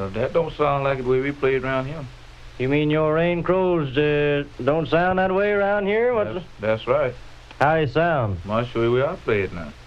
That don't sound like the way we played around here. You mean your Rain Crows don't sound that way around here? That's right. How they sound? Much the way we are played now.